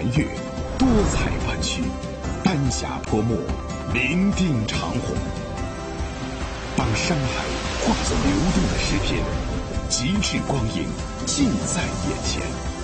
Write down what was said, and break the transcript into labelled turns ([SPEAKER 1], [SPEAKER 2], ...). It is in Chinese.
[SPEAKER 1] 南岳，多彩湾区，丹霞泼墨，明定长虹。当山海化作流动的诗篇，极致光影尽在眼前。